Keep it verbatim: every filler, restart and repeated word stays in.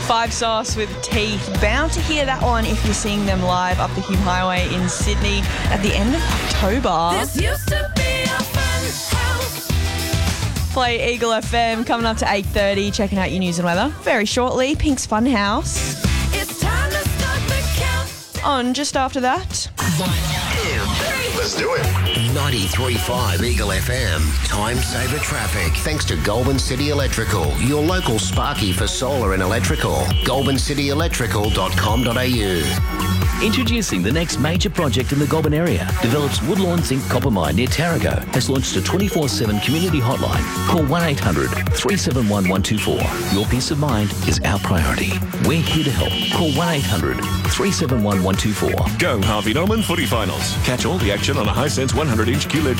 Five Sauce with Teeth. Bound to hear that one if you're seeing them live up the Hume Highway in Sydney at the end of October. This used to be a fun house. Play Eagle F M coming up to eight thirty. Checking out your news and weather very shortly. Pink's Funhouse It's time to start the count. on just after that. Let's do it. ninety-three point five Eagle F M. Time saver traffic. Thanks to Goulburn City Electrical, your local Sparky for solar and electrical. goulburn city electrical dot com dot a u. Introducing the next major project in the Goulburn area. Develops Woodlawn Zinc Copper Mine near Tarago. Has launched a twenty-four seven community hotline. Call one eight hundred three seven one one two four. Your peace of mind is our priority. We're here to help. Call one eight hundred three seven one one two four. Go Harvey Norman Footy Finals. Catch all the action on a Hisense one hundred inch Q L E D